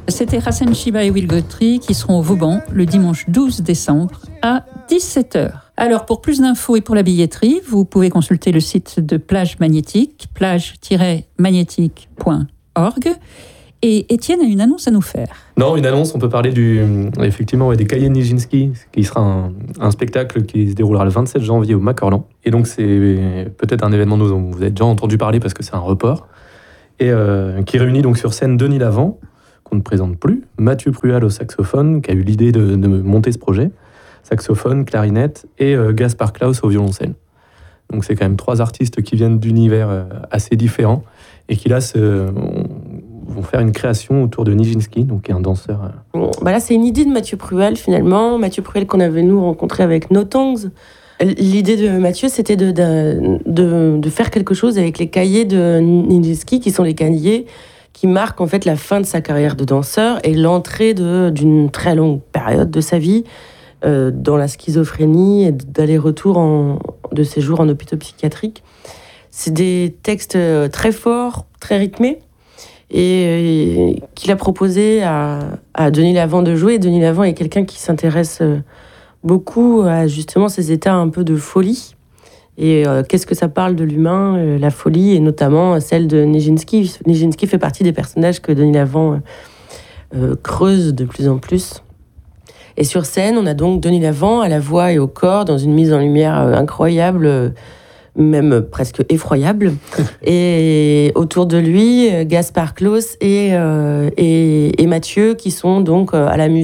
C'était Racine Chiba et Will Guthrie qui seront au Vauban le dimanche 12 décembre à 17h. Alors, pour plus d'infos et pour la billetterie, vous pouvez consulter le site de Plage Magnétique, plage-magnétique.org. Et Étienne a une annonce à nous faire. Non, une annonce, on peut parler effectivement des Cahiers de Nijinsky, qui sera un spectacle qui se déroulera le 27 janvier au Macorlan. Et donc, c'est peut-être un événement dont vous avez déjà entendu parler parce que c'est un report. Et qui réunit donc sur scène Denis Lavant, qu'on ne présente plus, Mathieu Prual au saxophone, qui a eu l'idée de monter ce projet, saxophone, clarinette, et Gaspard Klaus au violoncelle. Donc c'est quand même 3 artistes qui viennent d'univers assez différents, et qui là vont faire une création autour de Nijinsky, donc qui est un danseur. Là, c'est une idée de Mathieu Prual, finalement. Mathieu Prual qu'on avait, nous, rencontré avec No Tongues. L'idée de Mathieu, c'était de faire quelque chose avec les cahiers de Nijinsky, qui sont les cahiers qui marquent en fait la fin de sa carrière de danseur et l'entrée d'une très longue période de sa vie dans la schizophrénie et d'aller-retour de séjour en hôpital psychiatrique. C'est des textes très forts, très rythmés, et qu'il a proposé à Denis Lavant de jouer. Et Denis Lavant est quelqu'un qui s'intéresse beaucoup à justement ces états un peu de folie. Et qu'est-ce que ça parle de l'humain, la folie, et notamment celle de Nijinsky. Nijinsky fait partie des personnages que Denis Lavant creuse de plus en plus. Et sur scène, on a donc Denis Lavant à la voix et au corps, dans une mise en lumière incroyable, même presque effroyable. Et autour de lui, Gaspard Klaus et Mathieu, qui sont donc à la musique.